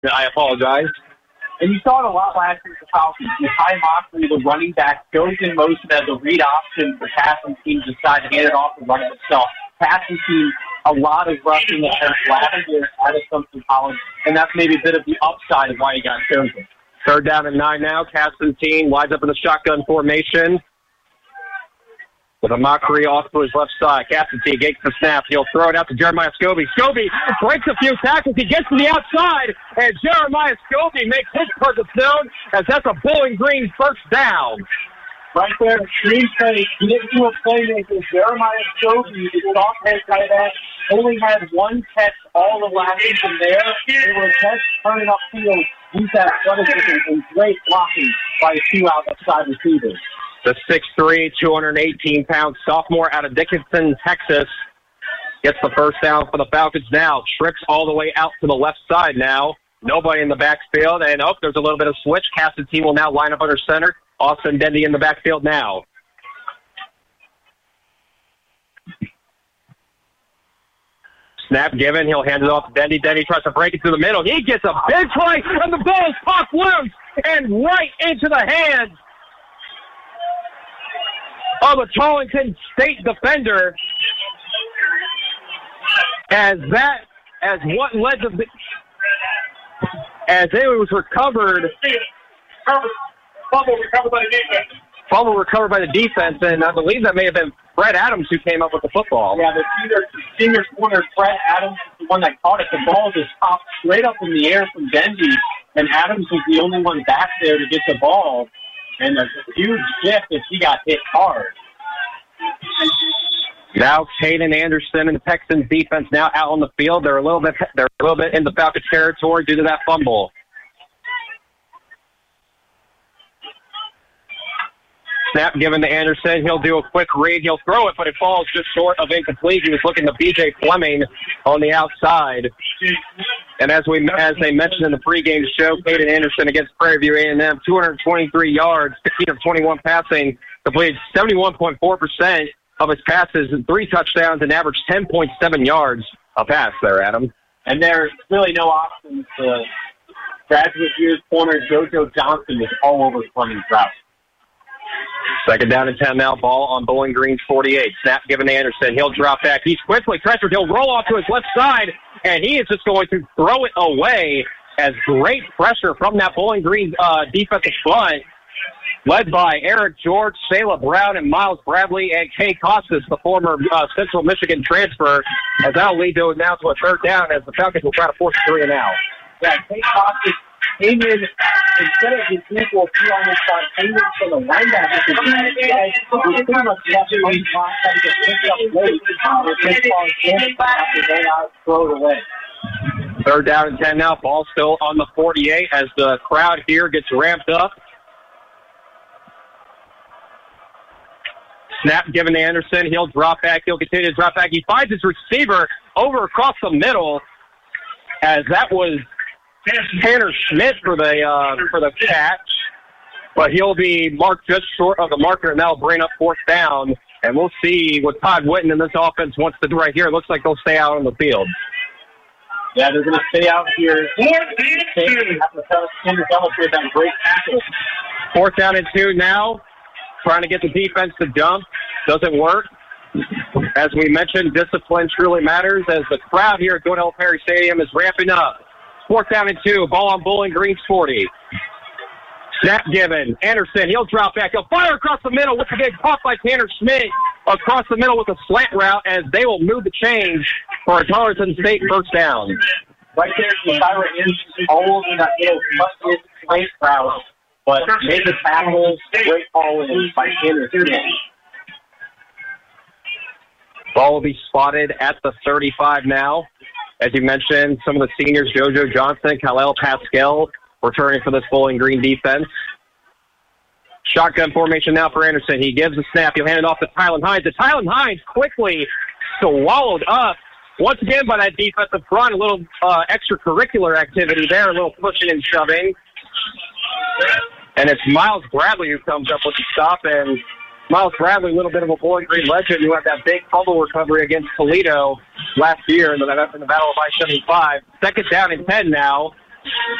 I apologize. And you saw it a lot last year with the Falcons. Ty Moxley, the running back, goes in motion as a read option. The passing team decide to hand it off and run it themselves. Passing team, a lot of rushing attempts last year out of Clemson College, and that's maybe a bit of the upside of why he got chosen. 3rd down and 9 now. Constantine lines up in the shotgun formation with a Mockery off to his left side. Constantine gets the snap. He'll throw it out to Jeremiah Scobie. Scobie breaks a few tackles. He gets to the outside, and Jeremiah Scobie makes his purpose known as that's a Bowling Green 1st down. Right there, extreme play. He didn't do a playmaker. Jeremiah Scobie, the soft head tight end, only had 1 catch all of last season there. It was just turning upfield. He's that athleticism and great blocking by the 2 outside receivers. The 6'3", 218-pound sophomore out of Dickinson, Texas, gets the 1st down for the Falcons now. Trips all the way out to the left side now. Nobody in the backfield, and there's a little bit of switch. Constantine will now line up under center. Austin Dendy in the backfield now. Snap given. He'll hand it off to Dendy. Dendy tries to break it through the middle. He gets a big play, and the ball is popped loose and right into the hands of a Tarleton State defender. As what led to as it was recovered. Fumble recovered by the defense. Fumble recovered by the defense, and I believe that may have been Fred Adams who came up with the football. Yeah, the senior corner, Fred Adams, is the one that caught it. The ball just popped straight up in the air from Dendy, and Adams was the only one back there to get the ball. And a huge shift if he got hit hard. Now Caden Anderson and the Texans defense now out on the field. They're a little bit in the Falcons territory due to that fumble. Snap given to Anderson. He'll do a quick read. He'll throw it, but it falls just short of incomplete. He was looking to B.J. Fleming on the outside. And as they mentioned in the pregame show, Caden Anderson against Prairie View A&M, 223 yards, 15 of 21 passing, completed 71.4% of his passes and 3 touchdowns and averaged 10.7 yards a pass there, Adam. And there's really no options. The graduate year's corner, JoJo Johnson, is all over Fleming's route. 2nd down and 10 now. Ball on Bowling Green's 48. Snap given to Anderson. He'll drop back. He's quickly pressured. He'll roll off to his left side, and he is just going to throw it away as great pressure from that Bowling Green defensive front, led by Eric George, Shayla Brown, and Miles Bradley, and Kay Costas, the former Central Michigan transfer, as that'll lead to now to a 3rd down as the Falcons will try to force 3 and out. Yeah, Kay Costas came in, instead of his equal 2 on his side, came in for the linebacker. He pretty much left the one spot, trying to get picked up late. After they throw it away. 3rd down and 10 now. Ball still on the 48 as the crowd here gets ramped up. Snap given to Anderson. He'll drop back. He'll continue to drop back. He finds his receiver over across the middle, as that was Tanner Schmidt for the catch. But he'll be marked just short of the marker, and that'll bring up 4th down. And we'll see what Todd Witten and this offense wants to do right here. It looks like they'll stay out on the field. Yeah, they're going to stay out here. 4th down and 2 now. Trying to get the defense to jump. Doesn't work. As we mentioned, discipline truly matters as the crowd here at Goodell Perry Stadium is ramping up. 4th down and 2. Ball on Bowling Green's 40. Snap given. Anderson, he'll drop back. He'll fire across the middle. Once again, caught by Tanner Schmidt across the middle with a slant route as they will move the change for a Tarleton State 1st down. Right there, Tyra is all over that little slant route. But made the tackle, great ball in by Tanner Schmidt. Ball will be spotted at the 35 now. As you mentioned, some of the seniors, JoJo Johnson, Khalil Pascal, returning for this Bowling Green defense. Shotgun formation now for Anderson. He gives a snap. He'll hand it off to Tylen Hines. And Tylen Hines quickly swallowed up once again by that defensive front. A little extracurricular activity there, a little pushing and shoving. And it's Miles Bradley who comes up with the stop. And Miles Bradley, a little bit of a Bowling Green legend who had that big fumble recovery against Toledo last year in the Battle of I-75. 2nd down and 10 now.